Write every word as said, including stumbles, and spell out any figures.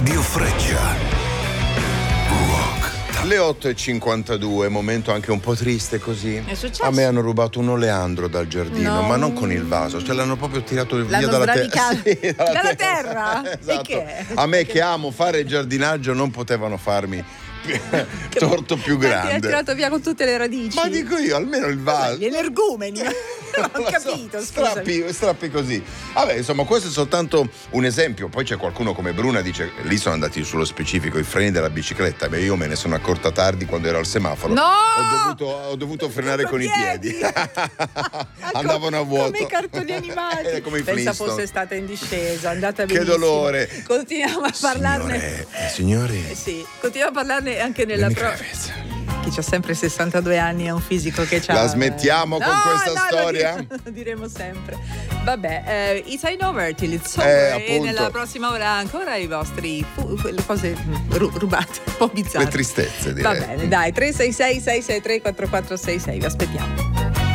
Radio Freccia. Le otto e cinquantadue, momento anche un po' triste così. È successo? A me hanno rubato un oleandro dal giardino, No. ma non con il vaso, cioè l'hanno proprio tirato via L'hanno dalla, te- sradicato. sì, dalla, Dalla terra. terra? Esatto. E che? A me che amo fare giardinaggio non potevano farmi torto più Ma ti ha grande. tirato via con tutte le radici. Ma dico io, almeno il vaso. Gli energumeni. Non ho lo so, capito, scusami. strappi, strappi così. Vabbè, insomma, questo è soltanto un esempio. Poi c'è qualcuno come Bruna dice: lì sono andati sullo specifico i freni della bicicletta. Beh, io me ne sono accorta tardi quando ero al semaforo. No! Ho dovuto, ho dovuto frenare con i piedi. Andavano a vuoto. Come i cartoni animati. Eh, come i Pensa Flintstone. fosse stata in discesa, è andata Che benissimo. dolore. Continuiamo a parlarne. Signore, eh, signori, Eh sì, continuiamo a parlarne anche nella le pro... microvezze. Chi c'ha sempre sessantadue anni è un fisico che c'ha. La smettiamo con No, questa no, lo storia? dire- Lo diremo sempre. Vabbè, eh, It's I Over Till It's Eh, Over. E appunto. nella prossima ora ancora i vostri fu- le cose ru- rubate, un po' bizzarre. Le tristezze, direi. Va bene, dai, tre sei sei sei sei tre quattro quattro sei sei, vi aspettiamo.